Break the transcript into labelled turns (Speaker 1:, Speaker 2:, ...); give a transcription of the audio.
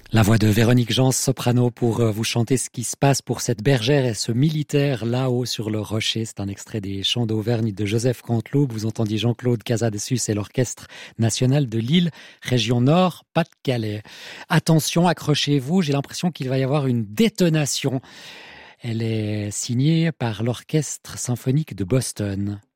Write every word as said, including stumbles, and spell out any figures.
Speaker 1: La voix de Véronique Jans, soprano, pour vous chanter ce qui se passe pour cette bergère et ce militaire là-haut sur le rocher. C'est un extrait des Chants d'Auvergne de Joseph Canteloup. Vous entendiez Jean-Claude Casadessus et l'Orchestre National de Lille, région Nord, Pas-de-Calais. Attention, accrochez-vous, j'ai l'impression qu'il va y avoir une détonation. Elle est signée par l'Orchestre Symphonique de Boston.